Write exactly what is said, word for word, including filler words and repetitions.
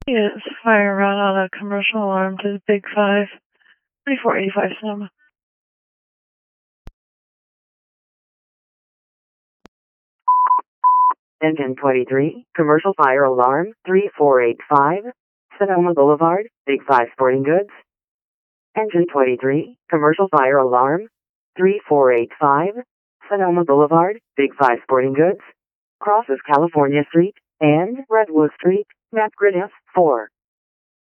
Units fire around on a commercial alarm to the Big Five, twenty-four eighty-five Sonoma. Engine twenty-three, commercial fire alarm, three four eight five, Sonoma Boulevard, Big Five Sporting Goods. Engine twenty-three, commercial fire alarm, three four eight five, Sonoma Boulevard, Big Five Sporting Goods. Crosses California Street and Redwood Street, map grid F four.